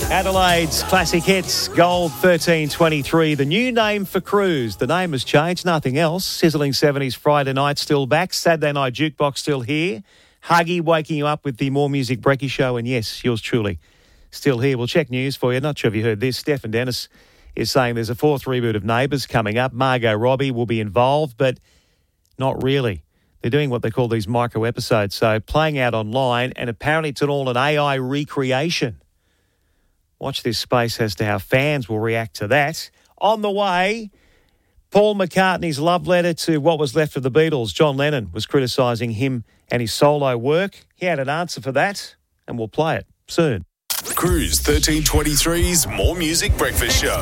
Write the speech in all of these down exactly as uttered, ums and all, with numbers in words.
Adelaide's classic hits, Gold thirteen twenty-three. The new name for Cruise. The name has changed, nothing else. Sizzling seventies Friday night still back. Saturday night jukebox still here. Huggy waking you up with the More Music Brekkie Show. And yes, yours truly still here. We'll check news for you. Not sure if you heard this. Stephen Dennis is saying there's a fourth reboot of Neighbours coming up. Margot Robbie will be involved, but not really. They're doing what they call these micro episodes. So playing out online, and apparently it's all an A I recreation. Watch this space as to how fans will react to that. On the way, Paul McCartney's love letter to what was left of the Beatles. John Lennon was criticising him and his solo work. He had an answer for that, and we'll play it soon. Cruise thirteen twenty-three's More Music Breakfast Show.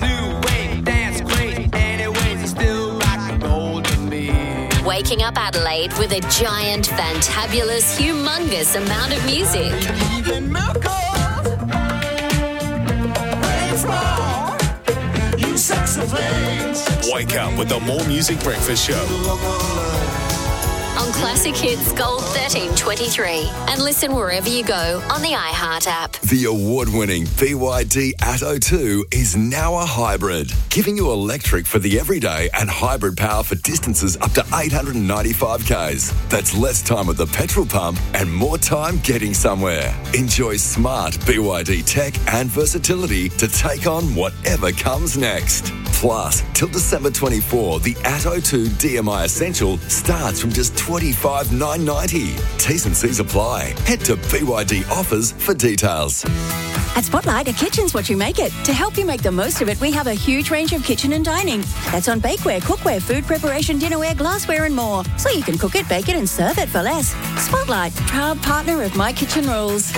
Waking up Adelaide with a giant, fantabulous, humongous amount of music. Wake up with the More Music Breakfast Show. On Classic Hits Gold thirteen twenty-three. And listen wherever you go on the iHeart app. The award-winning B Y D Atto two is now a hybrid, giving you electric for the everyday and hybrid power for distances up to eight hundred ninety-five kays. That's less time at the petrol pump and more time getting somewhere. Enjoy smart B Y D tech and versatility to take on whatever comes next. Plus, till December twenty-fourth, the Atto two D M I Essential starts from just twenty-five thousand nine hundred ninety dollars. T's and C's apply. Head to B Y D Offers for details. At Spotlight, a kitchen's what you make it. To help you make the most of it, we have a huge range of kitchen and dining. That's on bakeware, cookware, food preparation, dinnerware, glassware and more. So you can cook it, bake it and serve it for less. Spotlight, proud partner of My Kitchen Rules.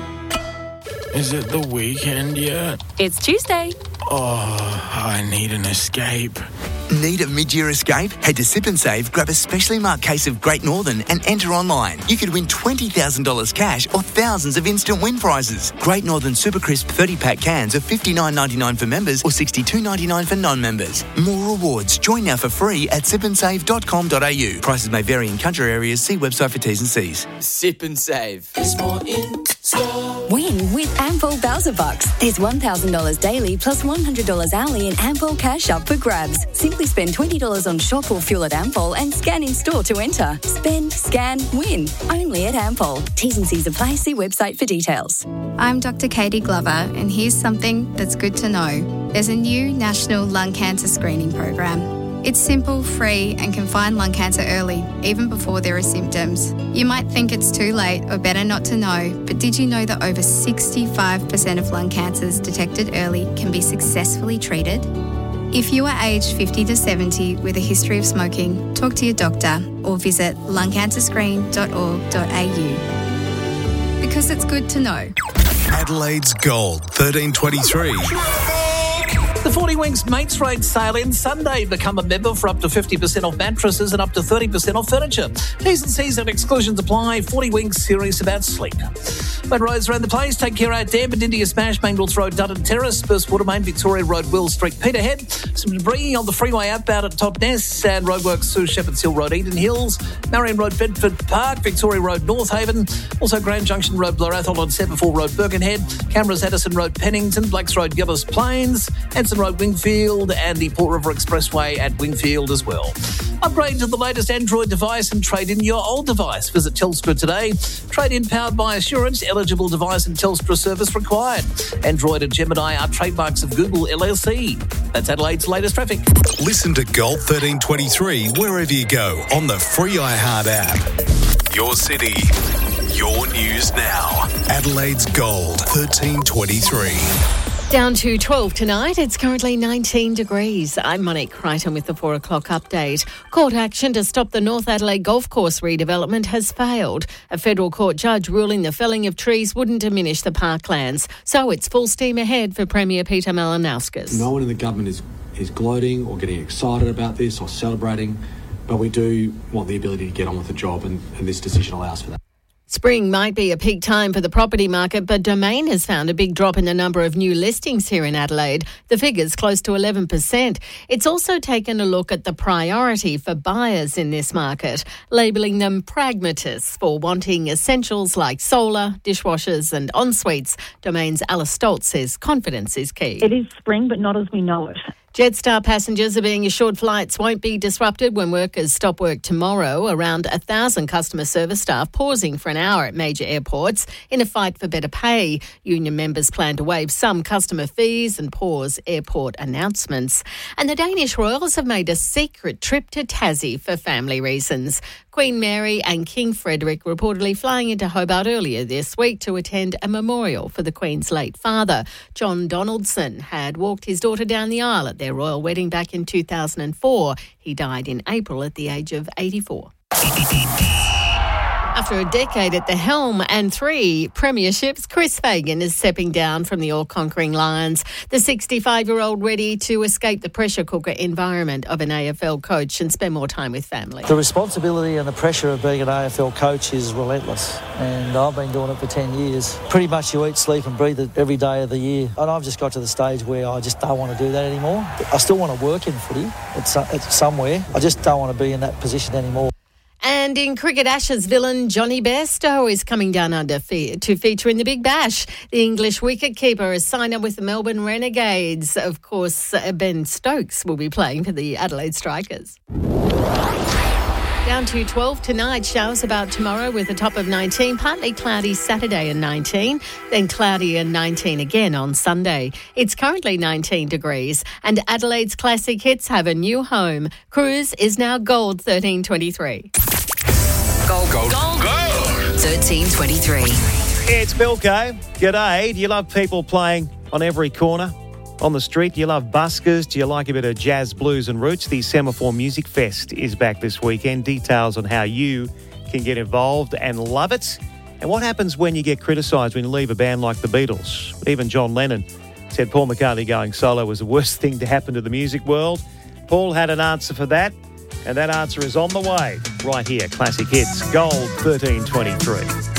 Is it the weekend yet? It's Tuesday. Oh, I need an escape. Need a mid-year escape? Head to Sip and Save, grab a specially marked case of Great Northern and enter online. You could win twenty thousand dollars cash or thousands of instant win prizes. Great Northern Super Crisp thirty-pack cans are fifty-nine ninety-nine for members or sixty-two ninety-nine for non-members. More rewards. Join now for free at sip and save dot com dot a u. Prices may vary in country areas. See website for T's and C's. Sip and Save. It's more in store. Win with Ampol Bowser Bucks. There's one thousand dollars daily plus one hundred dollars hourly in Ampol cash up for grabs. Simply spend twenty dollars on shop or fuel at Ampol and scan in store to enter. Spend, scan, win. Only at Ampol. T's and C's apply. See website for details. I'm Doctor Katie Glover, and here's something that's good to know. There's a new national lung cancer screening program. It's simple, free, and can find lung cancer early, even before there are symptoms. You might think it's too late or better not to know, but did you know that over sixty-five percent of lung cancers detected early can be successfully treated? If you are aged fifty to seventy with a history of smoking, talk to your doctor or visit lung cancer screen dot org dot a u. Because it's good to know. Adelaide's Gold thirteen twenty-three. The forty Winks Mates Rate sale ends Sunday. Become a member for up to fifty percent off mattresses and up to thirty percent off furniture. T's and C's and exclusions apply. forty Winks, serious about sleep. Wet roads around the place. Take care out there. India Smash, Mangles Road, Dutton Terrace, Spurs Watermain, Victoria Road, Will Street, Peterhead. Some debris on the freeway outbound at Totnes and roadworks through Shepherd's Hill Road, Eden Hills, Marion Road, Bedford Park, Victoria Road, North Haven. Also Grand Junction Road, Blarathol on Sevenfour Road, Birkenhead. Cameras, Addison Road, Pennington, Blakes Road, Gillis Plains, Anson Road, Wingfield, and the Port River Expressway at Wingfield as well. Upgrade to the latest Android device and trade in your old device. Visit Telstra today. Trade in powered by Assurance. Eligible device and Telstra service required. Android and Gemini are trademarks of Google L L C. That's Adelaide's latest traffic. Listen to Gold thirteen twenty-three wherever you go on the free iHeart app. Your city, your news now. Adelaide's Gold thirteen twenty-three. Down to twelve tonight. It's currently nineteen degrees. I'm Monique Crichton with the four o'clock update. Court action to stop the North Adelaide Golf Course redevelopment has failed. A federal court judge ruling the felling of trees wouldn't diminish the parklands. So it's full steam ahead for Premier Peter Malinauskas. No one in the government is, is gloating or getting excited about this or celebrating, but we do want the ability to get on with the job, and, and this decision allows for that. Spring might be a peak time for the property market, but Domain has found a big drop in the number of new listings here in Adelaide. The figure's close to eleven percent. It's also taken a look at the priority for buyers in this market, labelling them pragmatists for wanting essentials like solar, dishwashers and en-suites. Domain's Alice Stoltz says confidence is key. It is spring, but not as we know it. Jetstar passengers are being assured flights won't be disrupted when workers stop work tomorrow. Around one thousand customer service staff pausing for an hour at major airports in a fight for better pay. Union members plan to waive some customer fees and pause airport announcements. And the Danish royals have made a secret trip to Tassie for family reasons. Queen Mary and King Frederick reportedly flying into Hobart earlier this week to attend a memorial for the Queen's late father. John Donaldson had walked his daughter down the aisle at their royal wedding back in two thousand four. He died in April at the age of eighty-four. After a decade at the helm and three premierships, Chris Fagan is stepping down from the all-conquering Lions. The sixty-five-year-old ready to escape the pressure cooker environment of an A F L coach and spend more time with family. The responsibility and the pressure of being an A F L coach is relentless, and I've been doing it for ten years. Pretty much you eat, sleep and breathe it every day of the year, and I've just got to the stage where I just don't want to do that anymore. I still want to work in footy at, at somewhere. I just don't want to be in that position anymore. And in cricket, Ashes villain Johnny Bairstow is coming down under fe- to feature in the Big Bash. The English wicketkeeper has signed up with the Melbourne Renegades. Of course, uh, Ben Stokes will be playing for the Adelaide Strikers. Down to twelve tonight, showers about tomorrow with a top of nineteen, partly cloudy Saturday and nineteen, then cloudy and nineteen again on Sunday. It's currently nineteen degrees and Adelaide's classic hits have a new home. Cruise is now Gold thirteen twenty-three. Gold, gold, gold, gold. thirteen twenty-three. It's Bilko. G'day. Do you love people playing on every corner? On the street, do you love buskers? Do you like a bit of jazz, blues and roots? The Semaphore Music Fest is back this weekend. Details on how you can get involved and love it. And what happens when you get criticised when you leave a band like the Beatles? Even John Lennon said Paul McCartney going solo was the worst thing to happen to the music world. Paul had an answer for that, and that answer is on the way right here. Classic Hits, Gold thirteen twenty-three.